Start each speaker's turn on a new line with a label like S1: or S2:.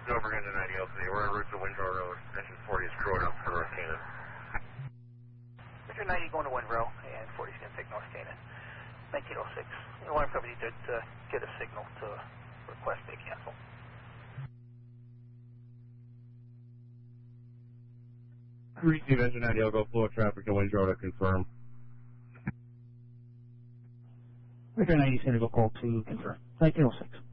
S1: Over into 90 LP. We're on route to Windrow Road. Engine 40 is crewed up for North Canaan.
S2: Mr. 90 going to Windrow, and 40 is going to take North Canaan. 1906. Alarm company did get a signal to request a cancel.
S1: Receive engine 90, I'll go flow of traffic to Windrow to confirm.
S2: Mr. 90 is going to go call to confirm. 1906.